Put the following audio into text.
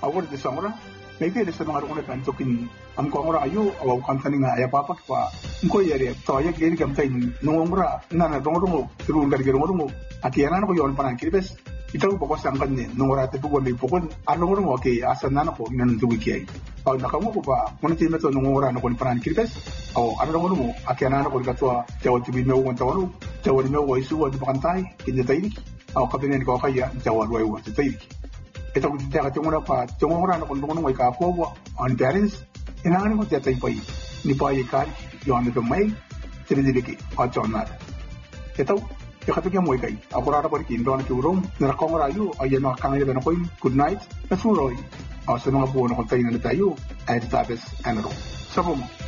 awal di sangura maybe sa mga rukun na tokin am ko ngora ayo aw kan taninga ay papa pa ko yere to ya geri kam tay nungura na dongo turun gar gerungo atiana ko yon panan kiribes itaw ko sangkan ni nungura te bugon ni pukon arungo mo ke asan na ko nan dugi kay aw nakamu ko pa mun ti meto nungura na ko panan kiribes aw arungo mo atiana ko gatwa taw tibi me won taw ni me wo isu wa bakantay kinetay aw kabinen ko kaya taw wa tay ito ko tiyaka tiyong muna na kung nung may kapo on parents inangan ko tiyatay pa ni pa ikan yung ano may tinidiliki at yung nada ito yakatugyan mo ikay ako rara pa rin doon na kiurong narakong rayo ayan makakangayag na ko good night na suroy sa mga buwan na kung tayo na tayo ay tapos ano sa mo